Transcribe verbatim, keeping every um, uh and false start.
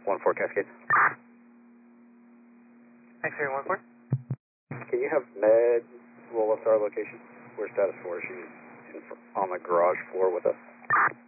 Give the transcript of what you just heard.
one four Cascade. X-ray one four. Can you have Med roll us our location? We're status four. She's in, on the garage floor with us.